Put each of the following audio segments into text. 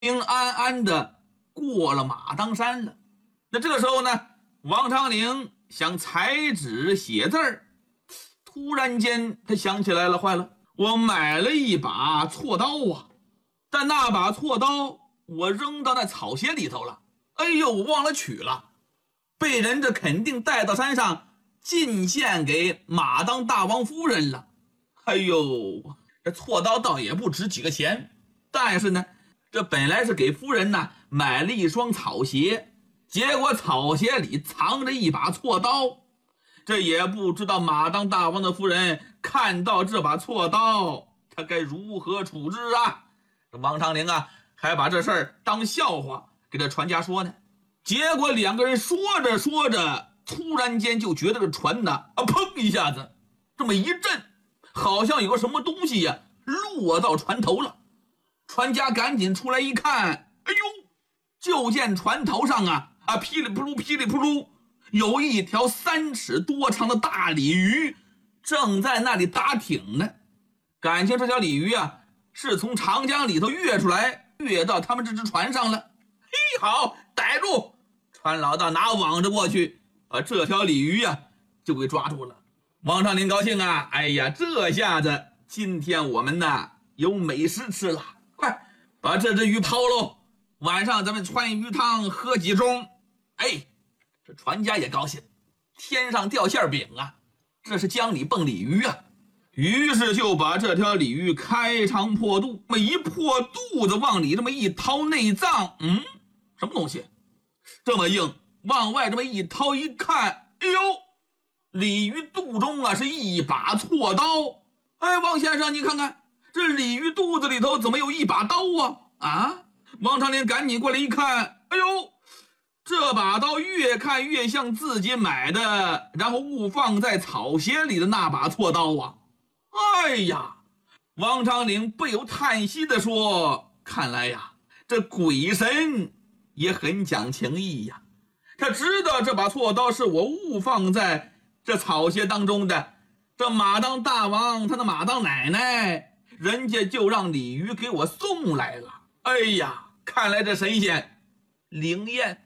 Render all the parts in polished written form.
平安安的过了马当山了。那这个时候呢，王长龄想裁纸写字儿，突然间他想起来了，坏了，我买了一把锉刀啊，但那把锉刀我扔到那草鞋里头了，哎呦，我忘了取了，被人这肯定带到山上进献给马当大王夫人了。哎呦，这锉刀倒也不值几个钱，但是呢，这本来是给夫人呢买了一双草鞋，结果草鞋里藏着一把锉刀，这也不知道马当大王的夫人看到这把锉刀，他该如何处置啊？王长龄啊，还把这事儿当笑话给这船家说呢。结果两个人说着说着，突然间就觉得这船呢砰一下子这么一震，好像有个什么东西呀落到船头了。船家赶紧出来一看，哎呦，就见船头上噼里扑噜噼里扑噜有一条3尺多长的大鲤鱼正在那里打挺呢。感情这条鲤鱼啊是从长江里头跃出来，跃到他们这只船上了。嘿，好，逮住！船老大拿网子过去，把这条鲤鱼啊就给抓住了。王长龄高兴啊，哎呀，这下子今天我们呢有美食吃了，快把这只鱼抛喽，晚上咱们穿鱼汤喝几盅。哎，这船家也高兴，天上掉馅饼啊，这是江里蹦鲤鱼啊。于是就把这条鲤鱼开肠破肚，这么一破肚子往里这么一掏内脏，什么东西这么硬，往外这么一掏一看，哎呦，鲤鱼肚中啊是一把锉刀。哎，王先生你看看，这鲤鱼肚子里头怎么有一把刀啊？王长龄赶紧过来一看，哎呦，这把刀越看越像自己买的然后误放在草鞋里的那把锉刀啊。哎呀，王长龄不由叹息地说，看来呀，这鬼神也很讲情义呀。他知道这把锉刀是我误放在这草鞋当中的，这马当大王他的马当奶奶人家就让鲤鱼给我送来了。哎呀，看来这神仙灵验。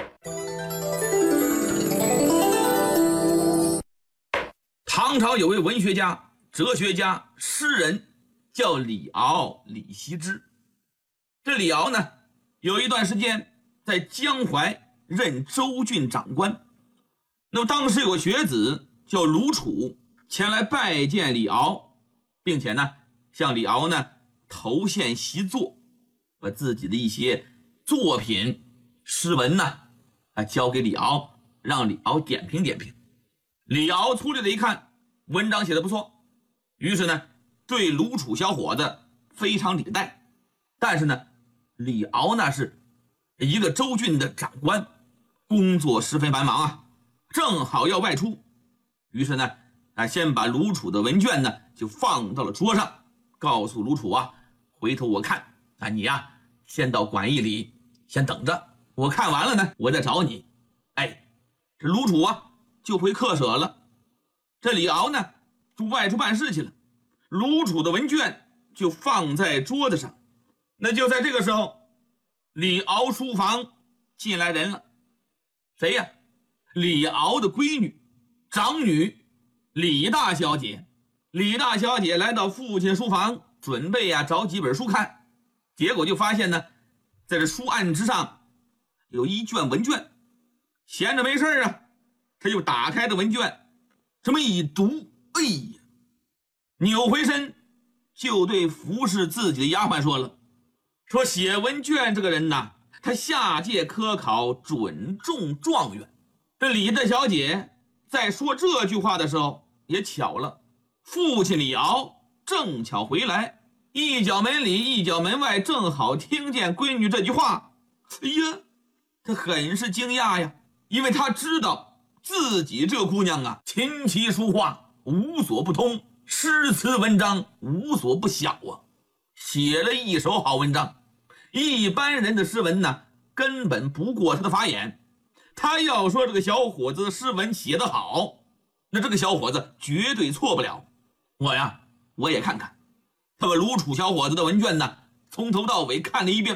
唐朝有位文学家、哲学家、诗人叫李敖，李羲之。这李敖呢，有一段时间在江淮任州郡长官。那么当时有个学子叫卢楚前来拜见李敖，并且呢向李敖呢投献习作，把自己的一些作品诗文呢交给李敖，让李敖点评点评。李敖粗略的一看，文章写得不错，于是呢对卢楚小伙子非常礼待。但是呢李敖那是一个州郡的长官，工作十分繁忙啊，正好要外出。于是呢先把卢楚的文卷呢就放到了桌上，告诉卢楚啊，回头我看你先到馆驿里先等着，我看完了呢我再找你。哎，这卢楚就回客舍了。这李敖呢就外出办事去了，卢楚的文卷就放在桌子上。那就在这个时候，李敖书房进来人了。谁呀？李敖的闺女，长女李大小姐。李大小姐来到父亲书房，准备找几本书看，结果就发现呢，在这书案之上有一卷文卷，闲着没事他就打开的文卷，这么一读，哎呀，扭回身就对服侍自己的丫鬟说了，说写文卷这个人呐，他下届科考准中状元。这李大小姐在说这句话的时候也巧了，父亲李敖正巧回来，一脚门里一脚门外，正好听见闺女这句话。哎呀，他很是惊讶呀，因为他知道自己这姑娘琴棋书画无所不通，诗词文章无所不晓写了一手好文章。一般人的诗文呢根本不过他的法眼，他要说这个小伙子诗文写得好，那这个小伙子绝对错不了。我也看看。他把卢楚小伙子的文卷呢从头到尾看了一遍，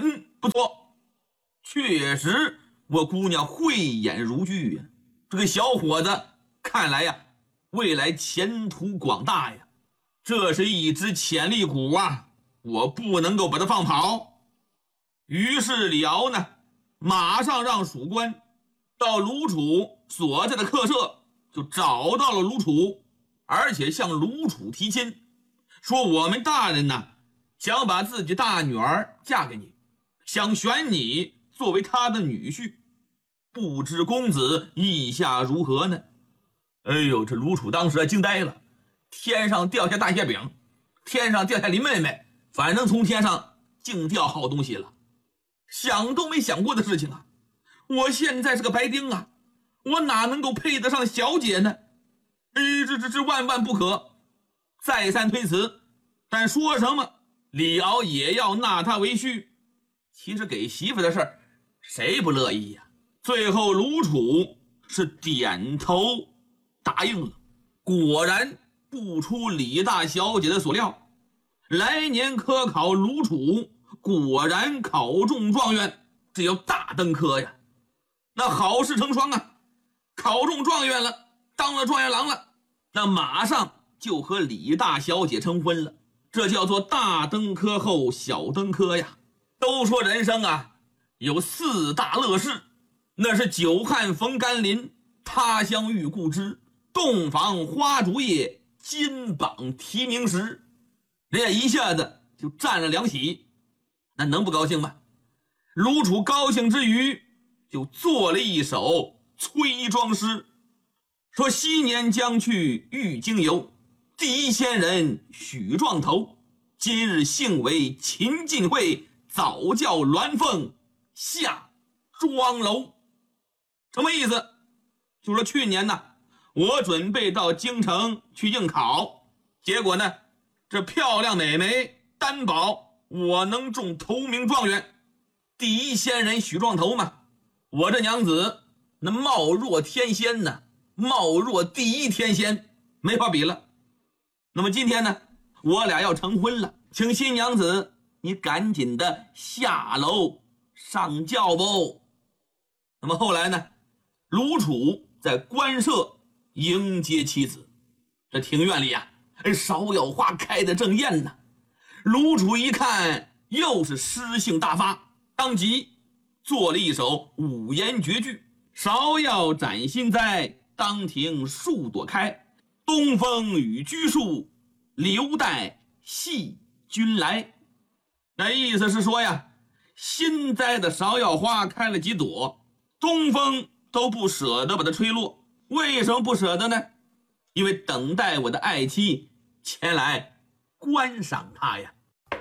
不错，确实我姑娘慧眼如炬呀，这个小伙子看来呀，未来前途广大呀，这是一只潜力股啊，我不能够把它放跑。于是李敖呢，马上让属官到卢楚所在的客舍，就找到了卢楚，而且向卢楚提亲，说我们大人呢，想把自己大女儿嫁给你，想选你作为他的女婿，不知公子意下如何呢？哎呦，这卢楚当时惊呆了，天上掉下大馅饼，天上掉下林妹妹，反正从天上净掉好东西了，想都没想过的事情啊！我现在是个白丁啊，我哪能够配得上小姐呢？这万万不可！再三推辞，但说什么李敖也要纳他为婿。其实给媳妇的事儿，谁不乐意呀？最后卢楚是点头答应了。果然不出李大小姐的所料，来年科考卢楚果然考中状元，这叫大登科呀！那好事成双啊，考中状元了，当了状元郎了，那马上就和李大小姐成婚了，这叫做大登科后小登科呀。都说人生啊有四大乐事，那是久旱逢甘霖，他乡遇故知，洞房花烛夜，金榜题名时。人家一下子就占了两喜，那能不高兴吗？卢楚高兴之余，就做了一首催庄诗，说昔年将去玉京游，第一仙人许状头，今日幸为秦晋会，早教鸾凤下庄楼。什么意思？就说去年呢，我准备到京城去应考，结果呢，这漂亮美眉担保我能中头名状元，第一仙人许状头嘛。我这娘子那貌若天仙呢，貌若第一天仙，没法比了。那么今天呢，我俩要成婚了，请新娘子你赶紧的下楼上轿不？那么后来呢，卢楚在官舍迎接妻子，这庭院里啊，芍药花开得正艳呢。卢楚一看，又是诗兴大发，当即做了一首五言绝句：芍药展新栽，当庭树朵开，东风与居树，留待戏君来。那意思是说呀，新栽的芍药花开了几朵，东风都不舍得把它吹落。为什么不舍得呢？因为等待我的爱妻前来观赏它呀。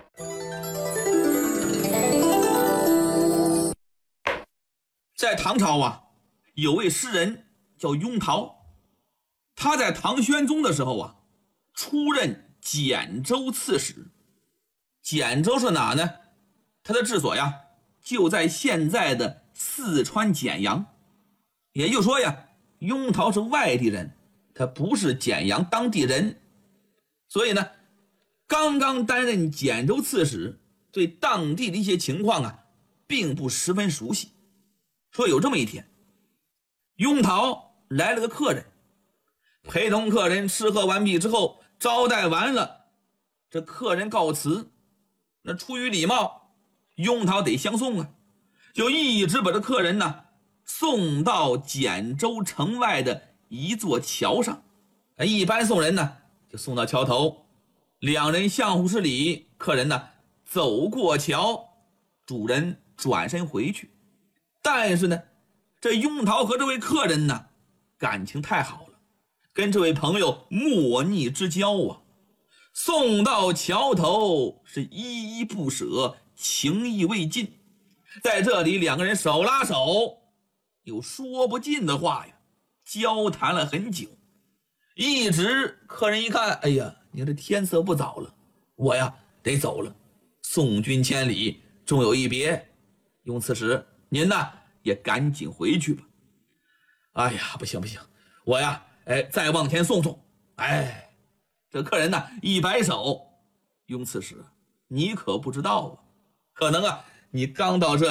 在唐朝啊，有位诗人叫雍陶，他在唐玄宗的时候啊，出任简州刺史。简州是哪呢？他的治所呀，就在现在的四川简阳。也就是说呀，雍陶是外地人，他不是简阳当地人，所以呢，刚刚担任简州刺史，对当地的一些情况啊，并不十分熟悉。说有这么一天，雍陶来了个客人，陪同客人吃喝完毕之后，招待完了，这客人告辞，那出于礼貌，雍陶得相送啊，就一直把这客人呢送到简州城外的一座桥上。一般送人呢就送到桥头，两人相互施礼，客人呢走过桥，主人转身回去。但是呢，这雍陶和这位客人呢感情太好了，跟这位朋友莫逆之交啊，送到桥头是依依不舍，情意未尽。在这里两个人手拉手，有说不尽的话呀，交谈了很久。一直客人一看，哎呀，你这天色不早了，我呀得走了，送君千里，终有一别。雍刺史，您呢也赶紧回去吧。哎呀，不行，我呀再往前送送。这客人呢一摆手，雍刺史，你可不知道啊，可能啊你刚到这